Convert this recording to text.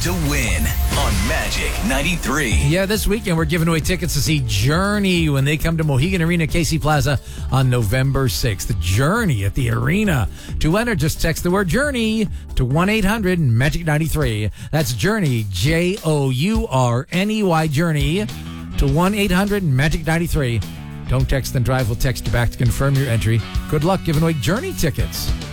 to win on Magic 93. Yeah, this weekend we're giving away tickets to see Journey when they come to Mohegan Arena, Casey Plaza on November 6th. Journey at the arena. To enter, just text the word Journey to 1-800-MAGIC-93. That's Journey, Journey, Journey, to 1-800-MAGIC-93. Don't text and drive. We'll text you back to confirm your entry. Good luck giving away Journey tickets.